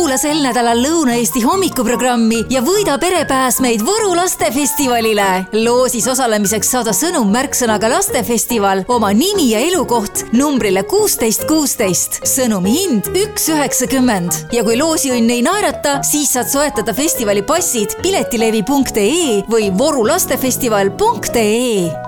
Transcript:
kuula sel nädalal Lõuna-Eesti hommikuprogrammi ja võida perepääsmeid Võru lastefestivalile. Loosis osalemiseks saada sõnum märksõnaga lastefestival, oma nimi ja elukoht numbrile 1616. Sõnumi hind 1,90. Ja kui loosiõnn ei naerata, siis saad soetada festivali passid piletilevi.ee või vorulastefestival.ee.